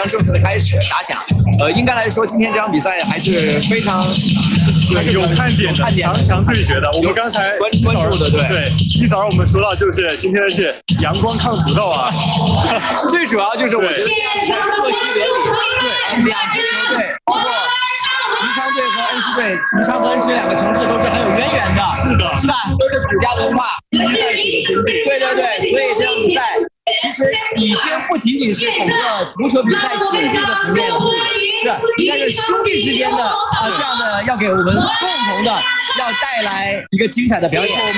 正式的开始打响。应该来说，今天这场比赛还是非常有看点的，强对决的。我们刚才关注的， 对，一早上我们说到就是今天是阳光抗土豆啊， 最主要就是我觉得这样比赛是恶西连理，对，两支球队包括宜昌队和恩施队，宜昌和恩施两个城市都是很有渊源的，是吧？都是土家文化，对，所以这场比赛其实已经不仅仅是整个足球比赛竞技的层面了，是应该是兄弟之间的这样的要给我们共同的要带来一个精彩的表演。